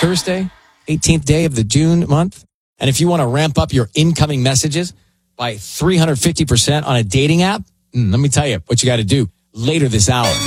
Thursday, 18th day of the June month. And if you want to ramp up your incoming messages by 350% on a dating app, let me tell you what you got to do later this hour.